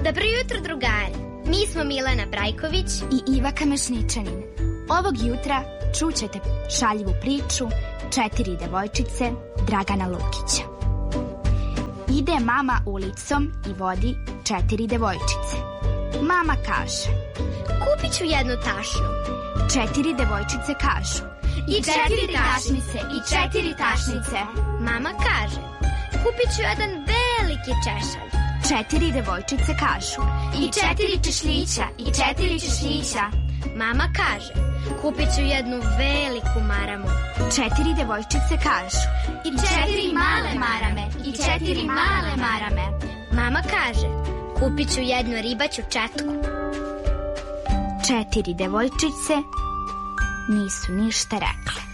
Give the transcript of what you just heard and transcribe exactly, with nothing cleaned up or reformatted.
Dobro jutro, drugari. Mi smo Milena Brajković i Iva Kamešničanin. Ovog jutra čućete šaljivu priču četiri devojčice Dragana Lukića. Ide mama ulicom i vodi četiri devojčice. Mama kaže: kupit ću jednu tašnu. Četiri devojčice kažu: I četiri tašnice, i četiri tašnice. Mama kaže: kupit ću jedan veliki češalj. Četiri devojčice kažu: I četiri češljića, i četiri češljića. Mama kaže: kupit ću jednu veliku maramu. Četiri devojčice kažu: I četiri male marame, i četiri male marame. Mama kaže: kupit ću jednu ribaću četku. Četiri devojčice nisu ništa rekle.